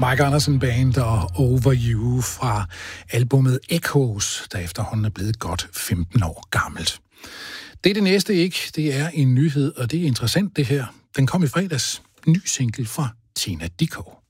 Mike Anderson Band og Over You fra albumet Echoes, der efterhånden er blevet godt 15 år gammelt. Det er det næste ikke. Det er en nyhed, og det er interessant det her. Den kom i fredags. Ny single fra Tina Dickow.